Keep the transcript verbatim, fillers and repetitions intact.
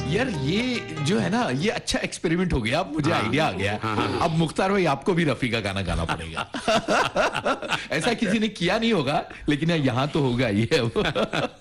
यार ये जो है ना, ये अच्छा एक्सपेरिमेंट हो गया, अब मुझे आइडिया आ गया। अब मुख्तार भाई आपको भी रफी का गाना गाना पड़ेगा। ऐसा किसी ने किया नहीं होगा, लेकिन यहाँ तो होगा ही है।